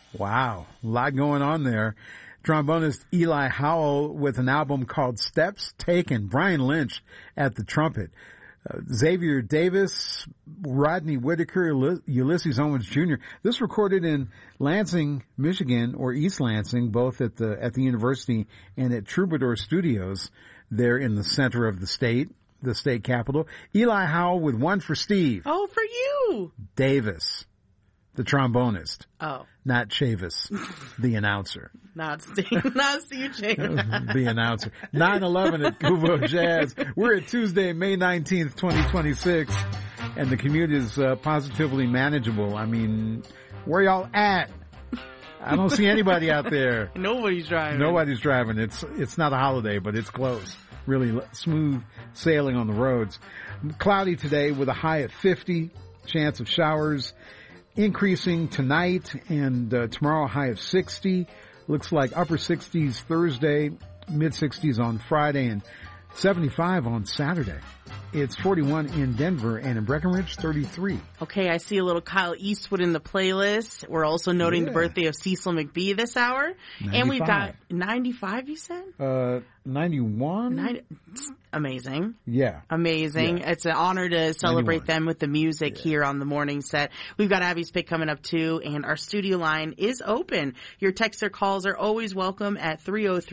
Wow. A lot going on there. Trombonist Eli Howell with an album called Steps Taken. Brian Lynch at the trumpet. Xavier Davis, Rodney Whitaker, Ulysses Owens Jr. This recorded in Lansing, Michigan, or East Lansing, both at the university and at Troubadour Studios there in the center of the state capital. Eli Howell with One for Steve. Oh, for you. Davis, the trombonist. Oh. Not Chavis, the announcer. Not Steve Chavis. The announcer. 9/11 at Kuvo Jazz. We're at Tuesday, May 19th, 2026, and the commute is positively manageable. I mean, where y'all at? I don't see anybody out there. Nobody's driving. Nobody's driving. It's not a holiday, but it's close. Really smooth sailing on the roads. Cloudy today with a high at 50. Chance of showers increasing tonight, and tomorrow a high of 60. Looks like upper 60s Thursday, mid 60s on Friday, and 75 on Saturday. It's 41 in Denver, and in Breckenridge, 33. Okay, I see a little Kyle Eastwood in the playlist. We're also noting the birthday of Cecil McBee this hour. 95. And we've got 95, you said? 91? Amazing. Yeah. Amazing. Yeah. It's an honor to celebrate 91. them with the music here on the morning set. We've got Abby's Pick coming up too, and our studio line is open. Your texts or calls are always welcome at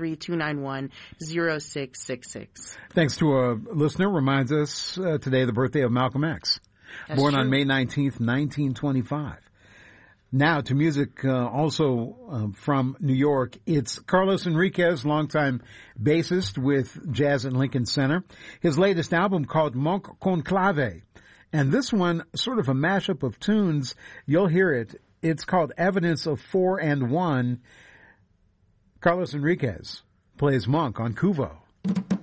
303-291-0666. Thanks to a listener, reminds us today the birthday of Malcolm X. That's born true. on May 19th, 1925. Now to music, also from New York. It's Carlos Enriquez, longtime bassist with Jazz at Lincoln Center. His latest album called Monk con Clave. And this one, sort of a mashup of tunes. You'll hear it. It's called Evidence of 4 and 1. Carlos Enriquez plays Monk on Kuvo.